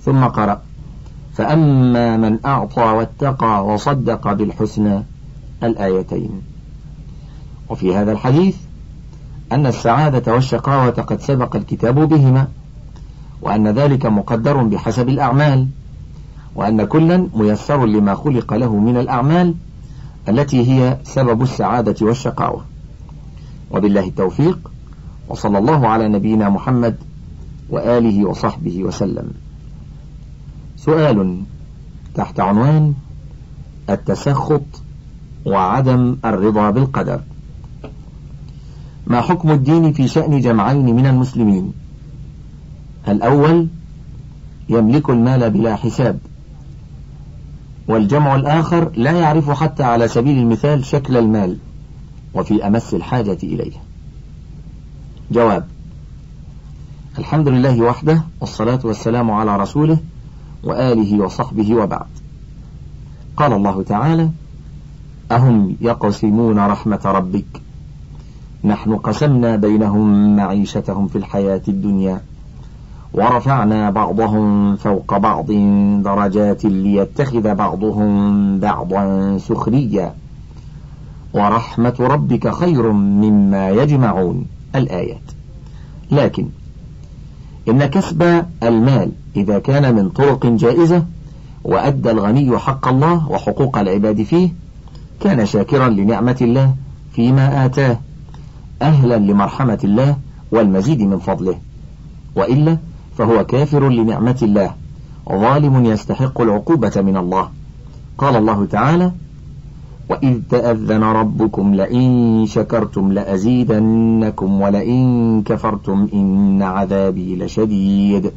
ثم قرأ: فأما من أعطى واتقى وصدق بالحسنى، الآيتين. وفي هذا الحديث أن السعادة والشقاوة قد سبق الكتاب بهما، وأن ذلك مقدر بحسب الأعمال، وأن كلا ميسر لما خلق له من الأعمال التي هي سبب السعادة والشقاوة. وبالله التوفيق، وصلى الله على نبينا محمد وآله وصحبه وسلم. سؤال تحت عنوان: التسخط وعدم الرضا بالقدر. ما حكم الدين في شأن جمعين من المسلمين؟ الأول يملك المال بلا حساب، والجمع الآخر لا يعرف حتى على سبيل المثال شكل المال، وفي أمس الحاجة إليه. جواب: الحمد لله وحده، والصلاة والسلام على رسوله وآله وصحبه، وبعد. قال الله تعالى: أهم يقسمون رحمة ربك نحن قسمنا بينهم معيشتهم في الحياة الدنيا ورفعنا بعضهم فوق بعض درجات ليتخذ بعضهم بعضا سخريا ورحمة ربك خير مما يجمعون، الآيات. لكن إن كسب المال إذا كان من طرق جائزة وأدى الغني حق الله وحقوق العباد فيه، كان شاكرا لنعمة الله فيما آتاه، أهلا لمرحمة الله والمزيد من فضله، وإلا فهو كافر لنعمة الله ظالم يستحق العقوبة من الله. قال الله تعالى: وإذ تأذن ربكم لئن شكرتم لأزيدنكم ولئن كفرتم إن عذابي لشديد.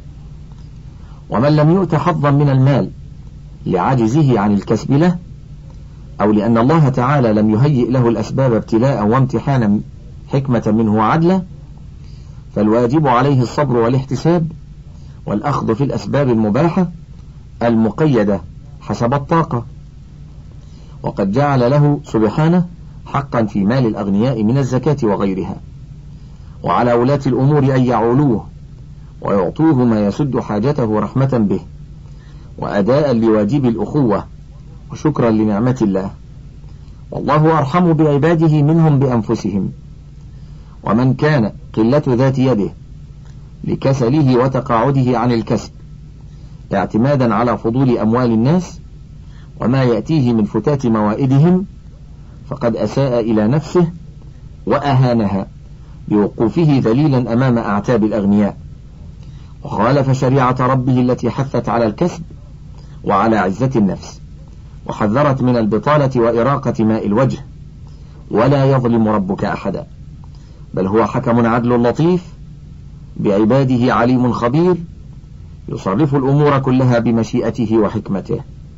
ومن لم يؤت حظا من المال لعجزه عن الكسب له، أو لأن الله تعالى لم يهيئ له الأسباب ابتلاء وامتحانا حكمة منه وعدلا، فالواجب عليه الصبر والاحتساب والأخذ في الأسباب المباحة المقيدة حسب الطاقة. وقد جعل له سبحانه حقا في مال الأغنياء من الزكاة وغيرها، وعلى ولاة الأمور أن يعولوه ويعطوه ما يسد حاجته رحمة به وأداء لواجب الأخوة وشكرا لنعمة الله، والله أرحم بعباده منهم بأنفسهم. ومن كان قلة ذات يده لكسله وتقاعده عن الكسب اعتمادا على فضول أموال الناس وما يأتيه من فتات موائدهم، فقد أساء إلى نفسه وأهانها بوقوفه ذليلا أمام أعتاب الأغنياء، وخالف شريعة ربه التي حثت على الكسب وعلى عزة النفس، وحذرت من البطالة وإراقة ماء الوجه. ولا يظلم ربك أحدا، بل هو حكم عدل لطيف بعباده عليم خبير، يصرف الأمور كلها بمشيئته وحكمته.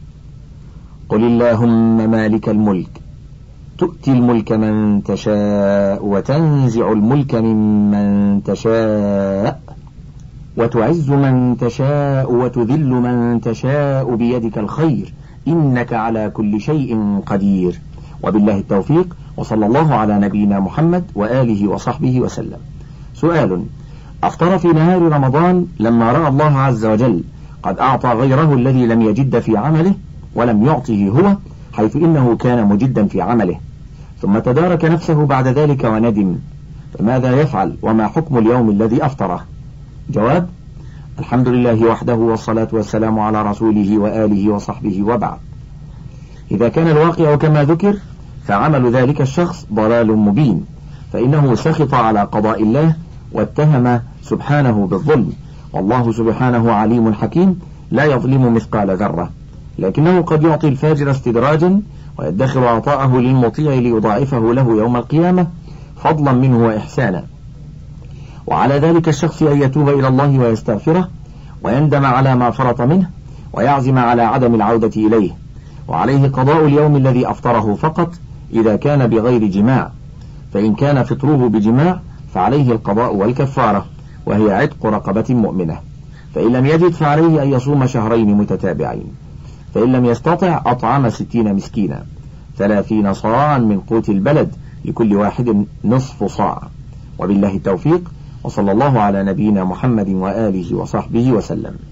قل اللهم مالك الملك تؤتي الملك من تشاء وتنزع الملك ممن تشاء وتعز من تشاء وتذل من تشاء بيدك الخير إنك على كل شيء قدير. وبالله التوفيق، وصلى الله على نبينا محمد وآله وصحبه وسلم. سؤال: أفطر في نهار رمضان لما رأى الله عز وجل قد أعطى غيره الذي لم يجد في عمله ولم يعطه هو، حيث إنه كان مجدا في عمله، ثم تدارك نفسه بعد ذلك وندم، فماذا يفعل وما حكم اليوم الذي أفطره؟ جواب: الحمد لله وحده، والصلاة والسلام على رسوله وآله وصحبه، وبعد. إذا كان الواقع كما ذكر فعمل ذلك الشخص ضلال مبين، فإنه سخط على قضاء الله واتهم سبحانه بالظلم، والله سبحانه عليم حكيم لا يظلم مثقال ذرة، لكنه قد يعطي الفاجر استدراجا ويدخر عطاءه للمطيع ليضاعفه له يوم القيامة فضلا منه وإحسانا. وعلى ذلك الشخص أن يتوب إلى الله ويستغفره ويندم على ما فرط منه ويعزم على عدم العودة إليه، وعليه قضاء اليوم الذي أفطره فقط إذا كان بغير جماع، فإن كان فطره بجماع فعليه القضاء والكفارة، وهي عتق رقبة مؤمنة، فإن لم يجد فعليه أن يصوم شهرين متتابعين، فإن لم يستطع أطعم 60 مسكينا 30 صاعا من قوت البلد لكل واحد نصف صاع. وبالله التوفيق، وصلى الله على نبينا محمد وآله وصحبه وسلم.